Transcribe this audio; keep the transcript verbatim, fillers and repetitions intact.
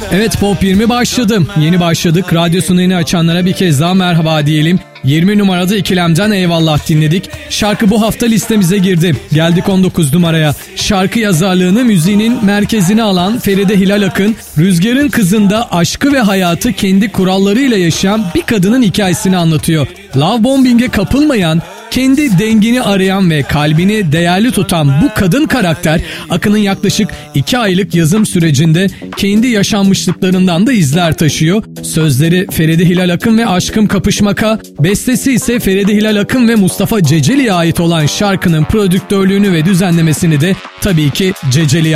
Evet, Pop yirmi başladı. Yeni başladık. Radyosunu yeni açanlara bir kez daha merhaba diyelim. yirmi numarada İkilem'den Eyvallah dinledik. Şarkı bu hafta listemize girdi. Geldik on dokuz numaraya. Şarkı yazarlığını müziğinin merkezine alan Feride Hilal Akın, Rüzgar'ın Kızı'nda aşkı ve hayatı kendi kurallarıyla yaşayan bir kadının hikayesini anlatıyor. Love bombing'e kapılmayan, kendi dengini arayan ve kalbini değerli tutan bu kadın karakter, Akın'ın yaklaşık iki aylık yazım sürecinde kendi yaşanmışlıklarından da izler taşıyor. Sözleri Feride Hilal Akın ve Aşkım Kapışmaka, bestesi ise Feride Hilal Akın ve Mustafa Ceceli'ye ait olan şarkının prodüktörlüğünü ve düzenlemesini de tabii ki Ceceli'ye